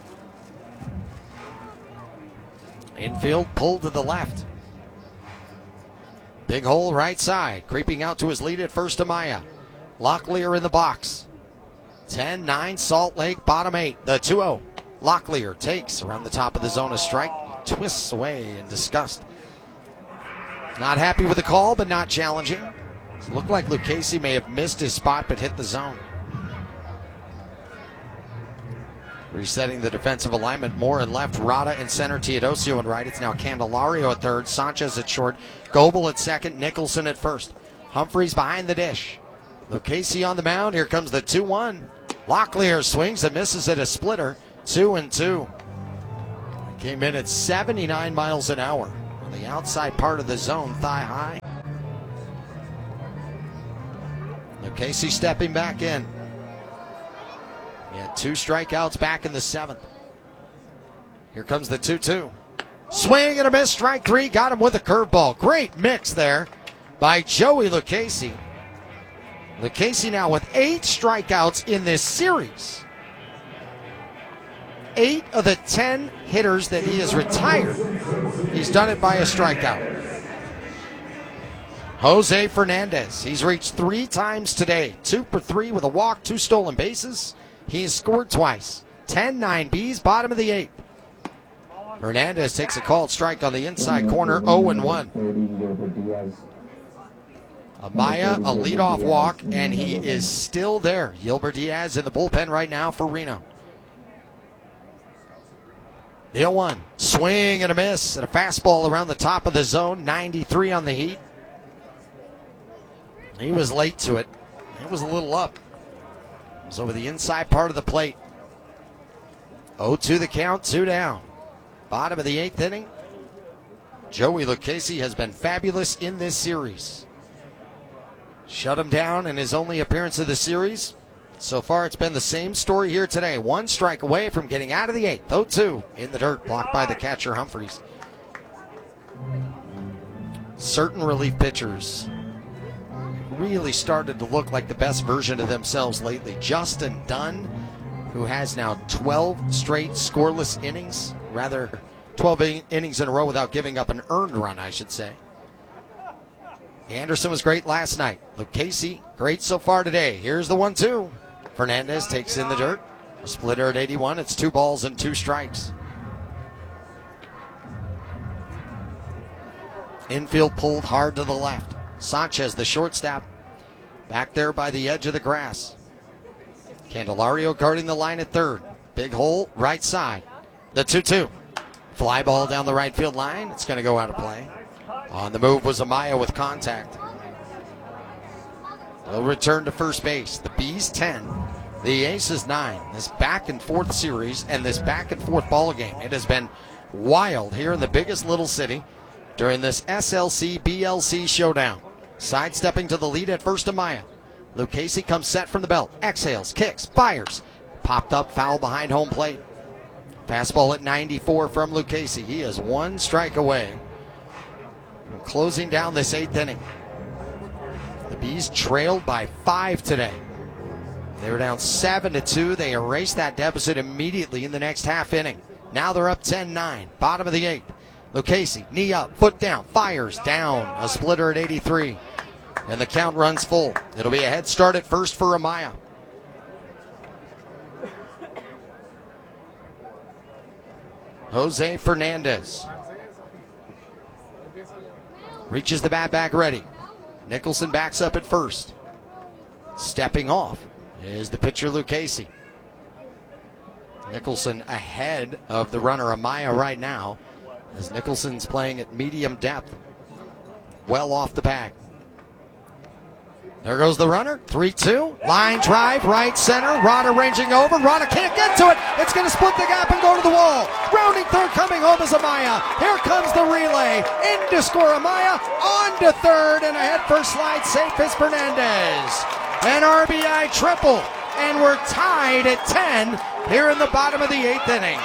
Infield pulled to the left. Big hole right side. Creeping out to his lead at first, Amaya. Locklear in the box. ten nine Salt Lake, bottom eight. The two oh. Locklear takes around the top of the zone, a strike. Twists away in disgust. Not happy with the call, but not challenging. It looked like Lucchesi may have missed his spot, but hit the zone. Resetting the defensive alignment, Moore in left, Rada in center, Teodosio in right. It's now Candelario at third, Sanchez at short, Goebel at second, Nicholson at first. Humphreys behind the dish. Lucchesi on the mound. Here comes the two one. Locklear swings and misses at a splitter. Two and two. Came in at seventy-nine miles an hour on the outside part of the zone, thigh high. Lucchesi stepping back in. He had two strikeouts back in the seventh. Here comes the two two. Swing and a miss, strike three. Got him with a curveball. Great mix there by Joey Lucchesi. Lucchesi now with eight strikeouts in this series. Eight of the ten hitters that he has retired, he's done it by a strikeout. Jose Fernandez, he's reached three times today. Two for three with a walk, two stolen bases. He's scored twice. ten nine Bs, bottom of the eighth. Fernandez takes a called strike on the inside corner, oh and one. Amaya, a leadoff walk, and he is still there. Gilbert Diaz in the bullpen right now for Reno. The oh one, swing and a miss, and a fastball around the top of the zone, ninety-three on the heat. He was late to it. It was a little up. It was over the inside part of the plate. oh two the count, two down. Bottom of the eighth inning. Joey Lucchesi has been fabulous in this series. Shut him down in his only appearance of the series. So far, it's been the same story here today. One strike away from getting out of the eighth. oh two in the dirt, blocked by the catcher Humphreys. Certain relief pitchers really started to look like the best version of themselves lately. Justin Dunn, who has now twelve straight scoreless innings, rather twelve in- innings in a row without giving up an earned run, I should say. Anderson was great last night. Lucchesi, great so far today. Here's the one two. Fernandez takes in the dirt. A splitter at eighty-one. It's two balls and two strikes. Infield pulled hard to the left. Sanchez, the shortstop, back there by the edge of the grass. Candelario guarding the line at third. Big hole, right side. The two two. Fly ball down the right field line. It's going to go out of play. On the move was Amaya with contact. They'll return to first base. The Bees ten, the Aces nine. This back and forth series and this back and forth ball game, it has been wild here in the biggest little city during this S L C B L C showdown. Sidestepping to the lead at first, Amaya. Lucchesi comes set from the belt. Exhales, kicks, fires. Popped up, foul behind home plate. Fastball at ninety-four from Lucchesi. He is one strike away from closing down this eighth inning. The Bees trailed by five today. They were down seven to two. They erased that deficit immediately in the next half inning. Now they're up ten nine. Bottom of the eighth. Lucchesi, knee up, foot down, fires down. A splitter at eighty-three. And the count runs full. It'll be a head start at first for Amaya. Jose Fernandez reaches the bat back ready. Nicholson backs up at first. Stepping off is the pitcher Lucchesi. Nicholson ahead of the runner Amaya right now, as Nicholson's playing at medium depth, well off the bag. There goes the runner, three two, line drive, right center, Rada ranging over, Rada can't get to it, it's going to split the gap and go to the wall. Rounding third, coming home is Amaya. Here comes the relay, in to score Amaya, on to third, and a head first slide safe is Fernandez. An R B I triple, and we're tied at ten here in the bottom of the eighth inning.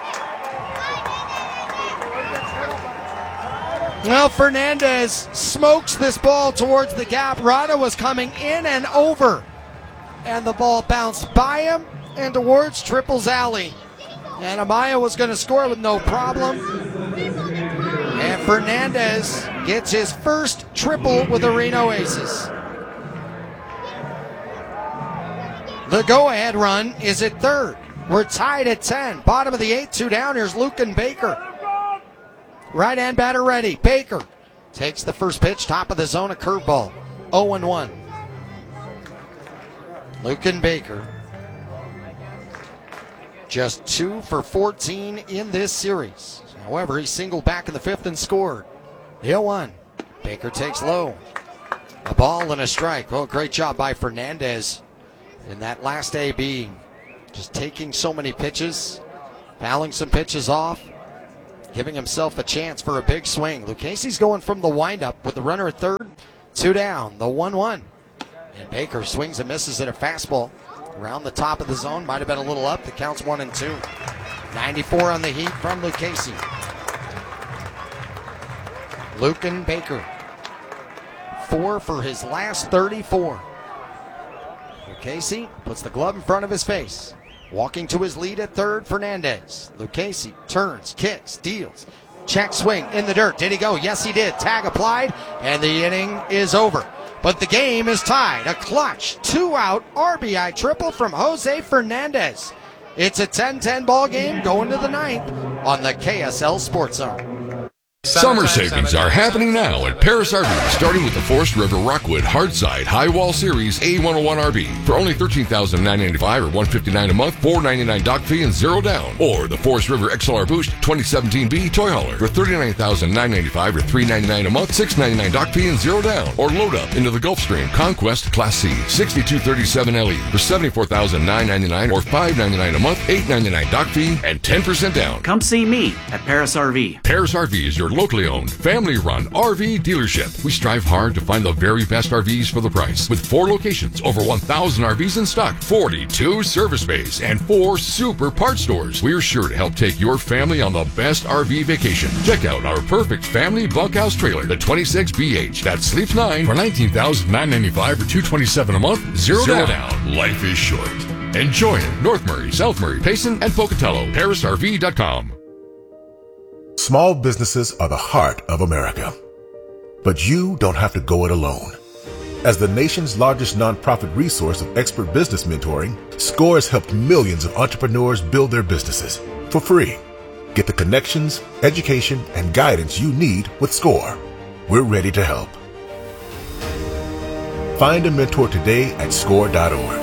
Well, Fernandez smokes this ball towards the gap. Rada was coming in and over, and the ball bounced by him and towards Triple's alley. And Amaya was going to score with no problem. And Fernandez gets his first triple with the Reno Aces. The go-ahead run is at third. We're tied at ten. Bottom of the eighth, two down. Here's Lucan Baker. Right-hand batter ready. Baker takes the first pitch, top of the zone, a curveball. oh and one. Lucan Baker, just two for fourteen in this series. However, he singled back in the fifth and scored. The oh one. Baker takes low. A ball and a strike. Well, great job by Fernandez in that last A B, just taking so many pitches, fouling some pitches off, giving himself a chance for a big swing. Lucchese's going from the windup with the runner at third, two down, the one one. And Baker swings and misses at a fastball around the top of the zone. Might have been a little up. The count's one and two. ninety-four on the heat from Lucchese. Luken Baker, four for his last thirty-four. Lucchese puts the glove in front of his face. Walking to his lead at third, Fernandez. Lucchese turns, kicks, deals. Check swing in the dirt. Did he go? Yes, he did. Tag applied, and the inning is over. But the game is tied. A clutch, two-out R B I triple from Jose Fernandez. It's a ten ten ball game going to the ninth on the K S L Sports Zone. Summer savings are happening now at Paris R V, starting with the Forest River Rockwood Hardside High Wall Series A one oh one R V for only thirteen thousand nine hundred ninety-five dollars or one hundred fifty-nine dollars a month, four hundred ninety-nine dollars dock fee and zero down. Or the Forest River X L R Boost twenty seventeen B Toy Hauler for thirty-nine thousand nine hundred ninety-five dollars or three hundred ninety-nine dollars a month, six hundred ninety-nine dollars dock fee and zero down. Or load up into the Gulfstream Conquest Class C sixty-two thirty-seven L E for seventy-four thousand nine hundred ninety-nine dollars or five hundred ninety-nine dollars a month, eight hundred ninety-nine dollars dock fee and ten percent down. Come see me at Paris R V. Paris R V is your locally owned, family-run R V dealership. We strive hard to find the very best R Vs for the price. With four locations, over one thousand R Vs in stock, forty-two service bays, and four super parts stores, we're sure to help take your family on the best R V vacation. Check out our perfect family bunkhouse trailer, the twenty-six B H, that sleeps nine for nineteen thousand nine hundred ninety-five dollars or two hundred twenty-seven dollars a month, zero, zero down. down. Life is short. Enjoy it. North Murray, South Murray, Payson, and Pocatello. Paris R V dot com. Small businesses are the heart of America. But you don't have to go it alone. As the nation's largest nonprofit resource of expert business mentoring, SCORE has helped millions of entrepreneurs build their businesses for free. Get the connections, education, and guidance you need with SCORE. We're ready to help. Find a mentor today at score dot org.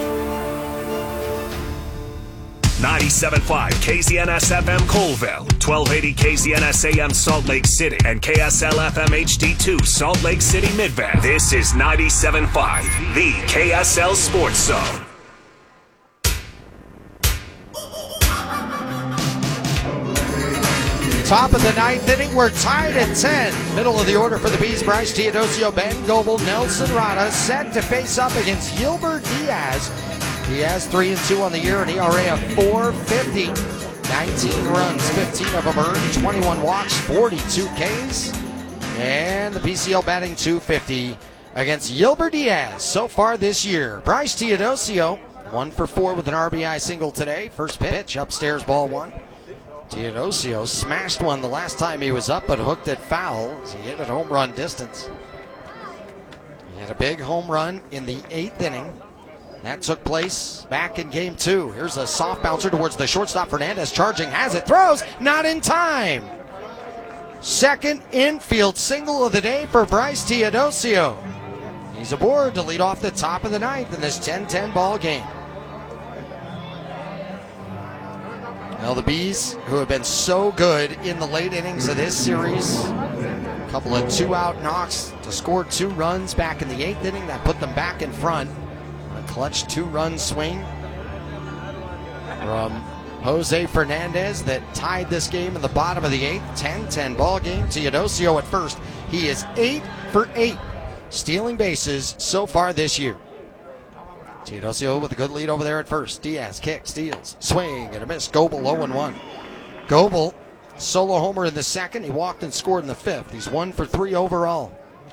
ninety-seven point five K Z N S F M Colville, twelve eighty K Z N S A M Salt Lake City, and K S L F M H D two Salt Lake City Midvale. This is ninety-seven point five, the K S L Sports Zone. Top of the ninth inning, we're tied at ten. Middle of the order for the Bees, Bryce Teodosio, Ben Goebel, Nelson Rada, set to face up against Gilbert Diaz. He has three and two on the year, an E R A of four fifty. nineteen runs, fifteen of them earned, twenty-one walks, forty-two Ks. And the P C L batting two fifty against Gilbert Diaz so far this year. Bryce Teodosio, one for four with an R B I single today. First pitch, upstairs, ball one. Teodosio smashed one the last time he was up, but hooked it foul as he hit it home run distance. He had a big home run in the eighth inning. That took place back in game two. Here's a soft bouncer towards the shortstop. Fernandez charging, has it, throws, not in time. Second infield single of the day for Bryce Teodosio. He's aboard to lead off the top of the ninth in this ten ten ball game. Well, the Bees, who have been so good in the late innings of this series, a couple of two-out knocks to score two runs back in the eighth inning, that put them back in front. Clutch two-run swing from Jose Fernandez that tied this game in the bottom of the eighth. ten ten ball game. Teodosio at first. He is eight for eight stealing bases so far this year. Teodosio with a good lead over there at first. Diaz kicks, steals, swing and a miss. Goebel oh and one. Goebel solo homer in the second. He walked and scored in the fifth. He's one for three overall.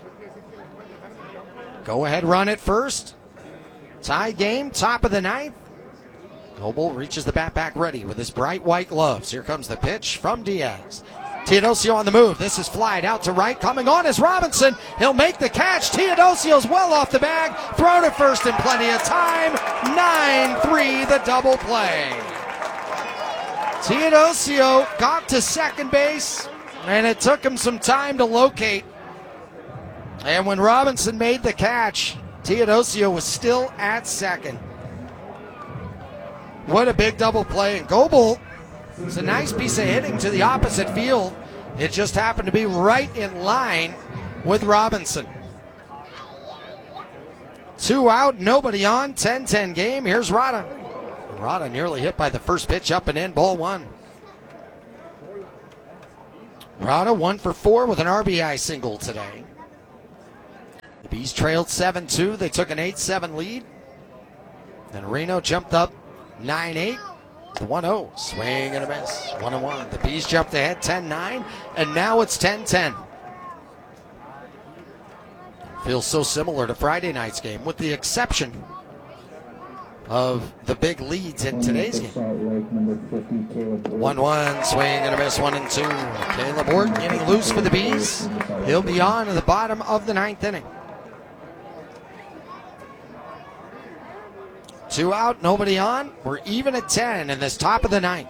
Go ahead run at first. Tie game, top of the ninth. Goebel reaches the bat back ready with his bright white gloves. Here comes the pitch from Diaz. Teodosio on the move. This is flied out to right. Coming on is Robinson. He'll make the catch. Teodosio's well off the bag. Throw to first in plenty of time. nine three, the double play. Teodosio got to second base, and it took him some time to locate. And when Robinson made the catch, Teodosio was still at second. What a big double play. And Goebel, it's a nice piece of hitting to the opposite field. It just happened to be right in line with Robinson. Two out, nobody on, ten ten game. Here's Rada. Rada nearly hit by the first pitch, up and in, ball one. Rada one for four with an R B I single today. The Bees trailed seven two. They took an eight seven lead. And Reno jumped up nine eight. The one oh. Swing and a miss. one and one. The Bees jumped ahead ten nine. And now it's ten ten. Feels so similar to Friday night's game, with the exception of the big leads in today's game. one one, swing and a miss, one and two. Caleb Orton getting loose for the Bees. He'll be on at the bottom of the ninth inning. Two out, nobody on. We're even at ten in this top of the ninth.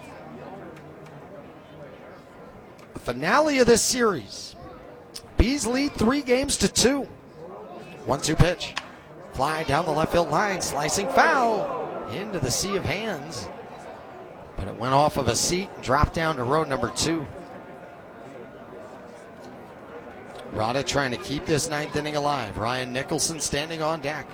The finale of this series. Bees lead three games to two. one two pitch. Fly down the left field line, slicing foul into the sea of hands. But it went off of a seat and dropped down to row number two. Rada trying to keep this ninth inning alive. Ryan Nicholson standing on deck.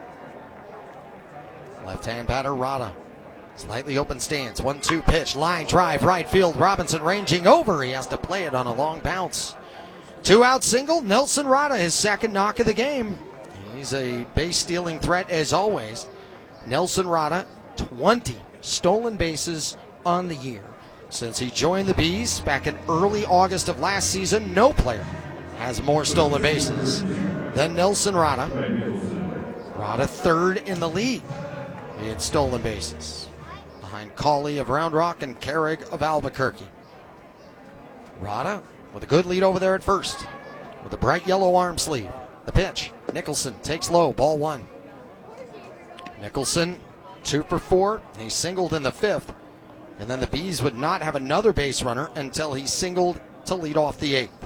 Left-hand batter Rada. Slightly open stance. one two pitch. Line drive, right field. Robinson ranging over. He has to play it on a long bounce. Two out single. Nelson Rada, his second knock of the game. He's a base stealing threat as always. Nelson Rada, twenty stolen bases on the year. Since he joined the Bees back in early August of last season, no player has more stolen bases than Nelson Rada. Rada third in the league in stolen bases, behind Cawley of Round Rock and Carrig of Albuquerque. Rada with a good lead over there at first, with a bright yellow arm sleeve. The pitch, Nicholson takes low, ball one. Nicholson, two for four. He singled in the fifth, and then the Bees would not have another base runner until he singled to lead off the eighth.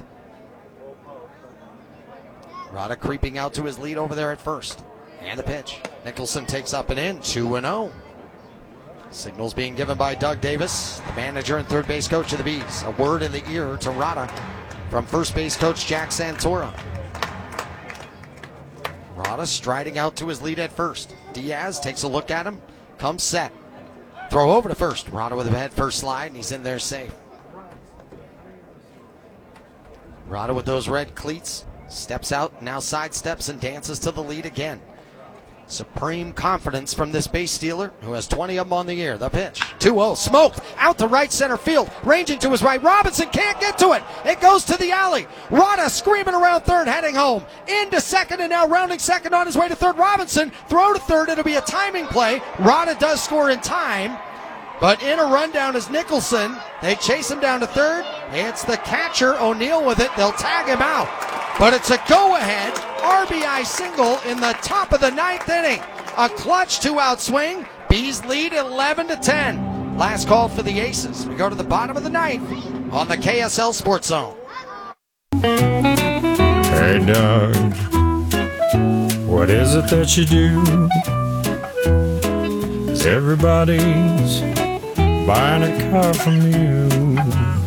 Rada creeping out to his lead over there at first. And the pitch. Nicholson takes up and in, two and oh. Signals being given by Doug Davis, the manager and third base coach of the Bees. A word in the ear to Rada from first base coach Jack Santora. Rada striding out to his lead at first. Diaz takes a look at him, comes set. Throw over to first. Rada with a head first slide, and he's in there safe. Rada with those red cleats steps out, now sidesteps and dances to the lead again. Supreme confidence from this base stealer who has twenty of them on the year. The pitch. two oh. Smoked. Out to right center field. Ranging to his right. Robinson can't get to it. It goes to the alley. Rada screaming around third, heading home. Into second and now rounding second on his way to third. Robinson. Throw to third. It'll be a timing play. Rada does score in time. But in a rundown is Nicholson. They chase him down to third. It's the catcher, O'Neill, with it. They'll tag him out. But it's a go-ahead R B I single in the top of the ninth inning. A clutch two-out swing. Bees lead eleven to ten. Last call for the Aces. We go to the bottom of the ninth on the K S L Sports Zone. Hey, Doug, what is it that you do? 'Cause everybody's buying a car from you.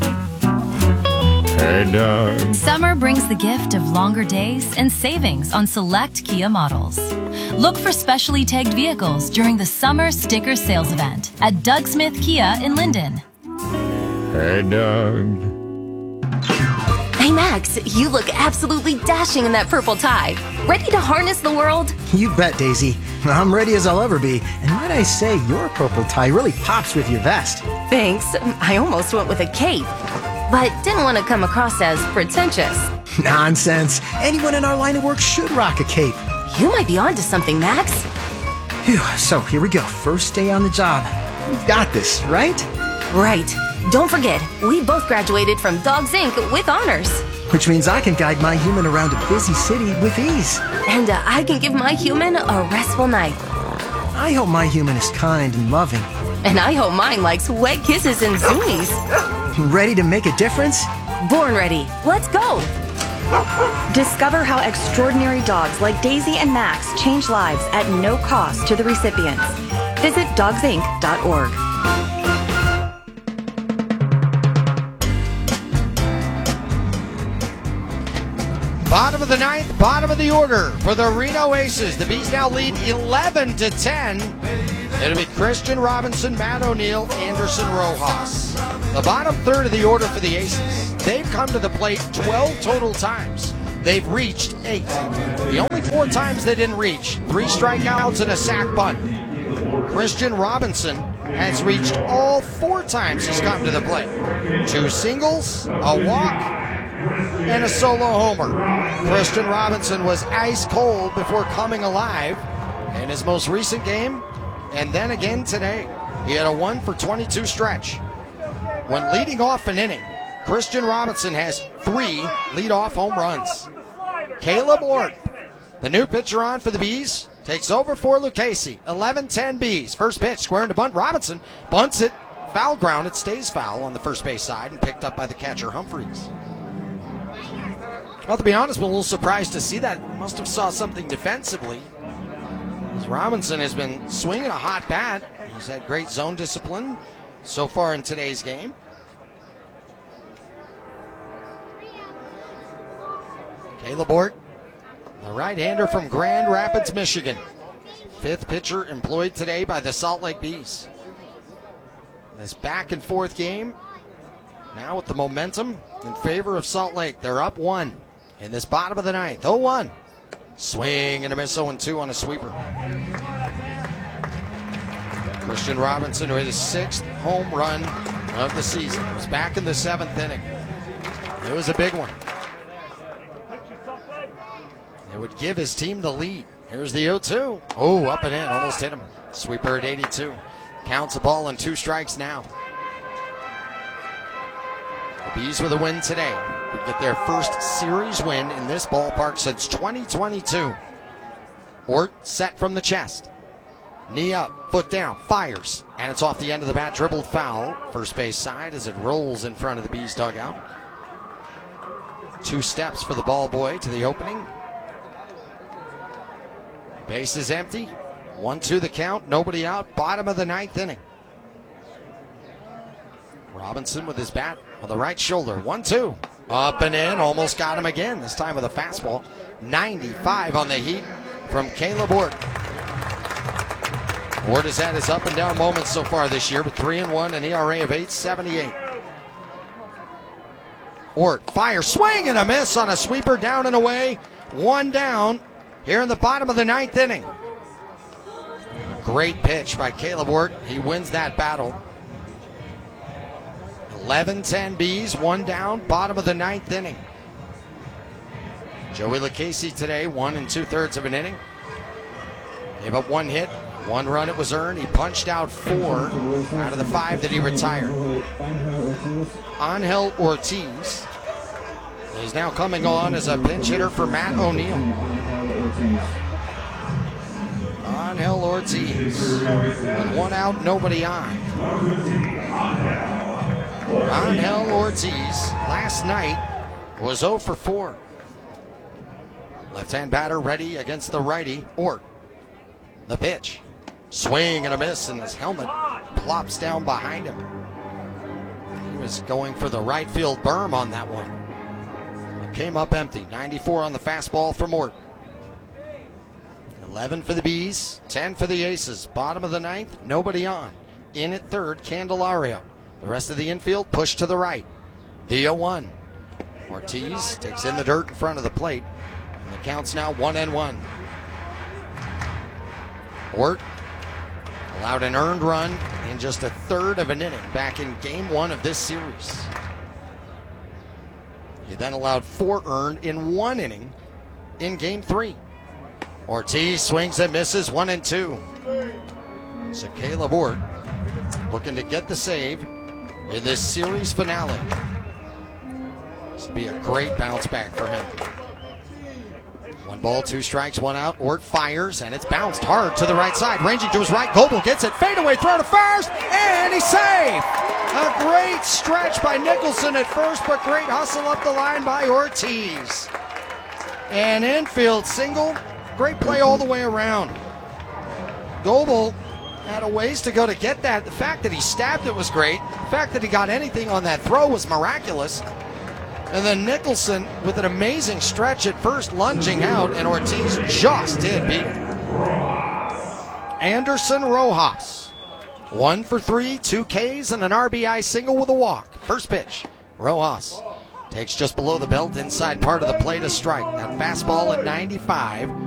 Hey, Doug. Summer brings the gift of longer days and savings on select Kia models. Look for specially tagged vehicles during the summer sticker sales event at Doug Smith Kia in Linden. Hey, Doug. Hey, Max, you look absolutely dashing in that purple tie. Ready to harness the world? You bet, Daisy. I'm ready as I'll ever be. And might I say, your purple tie really pops with your vest. Thanks. I almost went with a cape, but didn't want to come across as pretentious. Nonsense. Anyone in our line of work should rock a cape. You might be onto something, Max. Phew, so here we go. First day on the job. We've got this, right? Right. Don't forget, we both graduated from Dogs Incorporated with honors. Which means I can guide my human around a busy city with ease. And uh, I can give my human a restful night. I hope my human is kind and loving. And I hope mine likes wet kisses and zoomies. Ready to make a difference? Born ready. Let's go. Discover how extraordinary dogs like Daisy and Max change lives at no cost to the recipients. Visit dogs inc dot org. Bottom of the ninth, bottom of the order for the Reno Aces. The Bees now lead eleven to ten. It'll be Christian Robinson, Matt O'Neill, Anderson Rojas. The bottom third of the order for the Aces. They've come to the plate twelve total times. They've reached eight. The only four times they didn't reach, three strikeouts and a sac bunt. Christian Robinson has reached all four times he's come to the plate. Two singles, a walk, and a solo homer. Christian Robinson was ice cold before coming alive in his most recent game, and then again today. He had a one for twenty-two stretch. When leading off an inning, Christian Robinson has three leadoff home runs. Caleb Ort, the new pitcher on for the Bees, takes over for Lucchesi. eleven ten Bees. First pitch, square into bunt. Robinson bunts it. Foul ground. It stays foul on the first base side and picked up by the catcher Humphreys. Well, to be honest, I'm a little surprised to see that. Must have saw something defensively. As Robinson has been swinging a hot bat. He's had great zone discipline so far in today's game. Caleb Ort, the right-hander from Grand Rapids, Michigan. Fifth pitcher employed today by the Salt Lake Bees. This back and forth game, now with the momentum in favor of Salt Lake. They're up one in this bottom of the ninth. oh one. Swing and a miss, oh two on a sweeper. Christian Robinson, who hit his sixth home run of the season, was back in the seventh inning. It was a big one. It would give his team the lead. Here's the oh two. Oh, up and in, almost hit him. Sweeper at eighty-two. Counts the ball and two strikes now. The Bees with a win today would get their first series win in this ballpark since twenty twenty-two. Ort set from the chest. Knee up, foot down, fires. And it's off the end of the bat, dribbled foul. First base side as it rolls in front of the Bees dugout. Two steps for the ball boy to the opening. Base is empty. One, two the count. Nobody out. Bottom of the ninth inning. Robinson with his bat on the right shoulder. One, two. Up and in. Almost got him again. This time with a fastball. ninety-five on the heat from Caleb Ort. Ort has had his up and down moments so far this year, but three and one, an E R A of eight seventy-eight. Ort fire, swing and a miss on a sweeper, down and away. One down. Here in the bottom of the ninth inning. Great pitch by Caleb Ort. He wins that battle. eleven ten Bees, one down, bottom of the ninth inning. Joey Lucchesi today, one and two thirds of an inning. Gave up one hit, one run it was earned. He punched out four out of the five that he retired. Angel Ortiz is now coming on as a pinch hitter for Matt O'Neill. Angel Ortiz with one out, nobody on. Angel Ortiz last night was oh for four. Left-hand batter ready against the righty, Ort. The pitch. Swing and a miss, and his helmet plops down behind him. He was going for the right field berm on that one. It came up empty. ninety-four on the fastball from Ort. eleven for the Bees, ten for the Aces. Bottom of the ninth, nobody on. In at third, Candelario. The rest of the infield pushed to the right. The oh one. Ortiz takes in the dirt in front of the plate. And the count's now one and one. Ort allowed an earned run in just a third of an inning back in game one of this series. He then allowed four earned in one inning in game three. Ortiz swings and misses, one and two. So Caleb Ort looking to get the save in this series finale. This will be a great bounce back for him. One ball, two strikes, one out. Ort fires, and it's bounced hard to the right side. Ranging to his right, Goebel gets it. Fadeaway throw to first, and he's safe. A great stretch by Nicholson at first, but great hustle up the line by Ortiz. An infield single. Great play all the way around. Goebel had a ways to go to get that. The fact that he stabbed it was great. The fact that he got anything on that throw was miraculous. And then Nicholson with an amazing stretch at first, lunging out, and Ortiz just did beat him. Anderson Rojas, one for three, two Ks, and an R B I single with a walk. First pitch, Rojas takes just below the belt, inside part of the plate, a strike. That fastball at ninety-five.